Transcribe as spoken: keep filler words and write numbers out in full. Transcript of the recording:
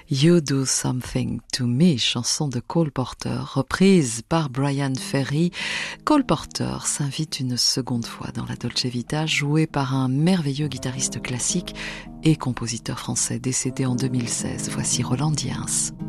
You Do Something to Me, chanson de Cole Porter, reprise par Bryan Ferry. Cole Porter s'invite une seconde fois dans la Dolce Vita, jouée par un merveilleux guitariste classique et compositeur français décédé en deux mille seize. Voici Roland Diens.